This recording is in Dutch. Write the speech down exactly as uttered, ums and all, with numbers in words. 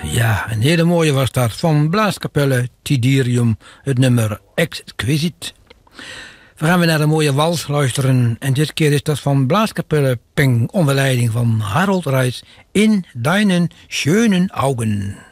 Ja, een hele mooie was dat van Blaaskapelle Tiderium, het nummer Exquisite. We gaan weer naar een mooie wals luisteren en dit keer is dat van Blaaskapelle Peng onder leiding van Harold Reis In Deinen schönen Augen.